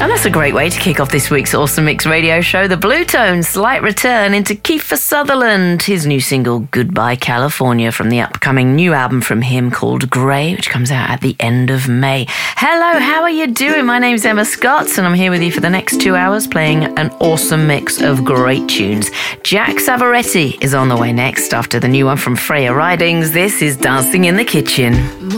And that's a great way to kick off this week's Awesome Mix radio show. The Blue Tones' slight return into Kiefer Sutherland, his new single Goodbye California from the upcoming new album from him called Grey, which comes out at the end of May. Hello, how are you doing? My name's Emma Scott and I'm here with you for the next 2 hours playing an awesome mix of great tunes. Jack Savoretti is on the way next after the new one from Freya Ridings. This is Dancing in the Kitchen.